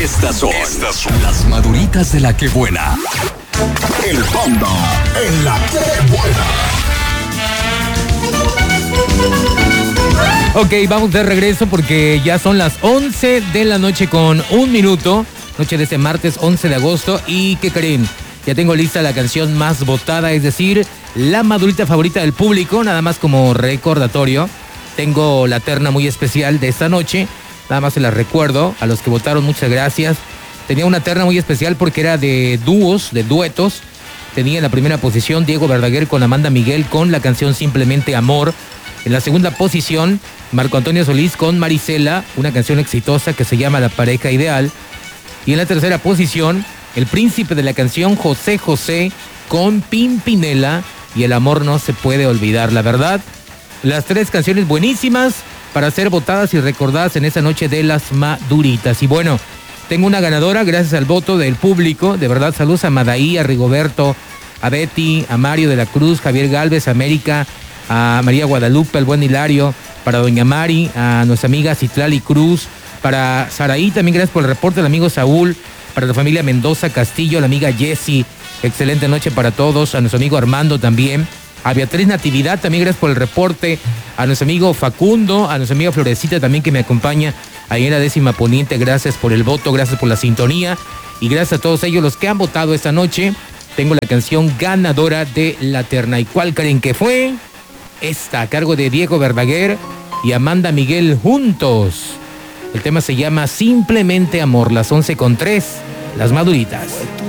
Estas son las maduritas de la que buena. El Panda en la que buena. Ok, vamos de regreso porque ya son las 11 de la noche con 1 minuto. Noche de este martes 11 de agosto. ¿Y qué creen? Ya tengo lista la canción más votada, es decir, la madurita favorita del público. Nada más como recordatorio. Tengo la terna muy especial de esta noche. Nada más se la recuerdo. A los que votaron, muchas gracias. Tenía una terna muy especial porque era de dúos, de duetos. Tenía en la primera posición Diego Verdaguer con Amanda Miguel con la canción Simplemente Amor. En la segunda posición, Marco Antonio Solís con Marisela, una canción exitosa que se llama La Pareja Ideal. Y en la tercera posición, el príncipe de la canción José José con Pimpinela y El Amor No Se Puede Olvidar. La verdad, las tres canciones buenísimas para ser votadas y recordadas en esa noche de las maduritas. Y bueno, tengo una ganadora gracias al voto del público. De verdad, saludos a Madaí, a Rigoberto, a Betty, a Mario de la Cruz, Javier Galvez, a América, a María Guadalupe, al buen Hilario, para doña Mari, a nuestra amiga Citlali Cruz, para Saraí, también gracias por el reporte, al amigo Saúl, para la familia Mendoza Castillo, la amiga Jessie, excelente noche para todos, a nuestro amigo Armando también, a Beatriz Natividad, también gracias por el reporte, a nuestro amigo Facundo, a nuestra amiga Florecita también que me acompaña ahí en la 10ª Poniente, gracias por el voto, gracias por la sintonía y gracias a todos ellos los que han votado esta noche. Tengo la canción ganadora de la terna. ¿Y cuál creen que fue? Esta, a cargo de Diego Verdaguer y Amanda Miguel juntos. El tema se llama Simplemente Amor, las 11:03, las maduritas.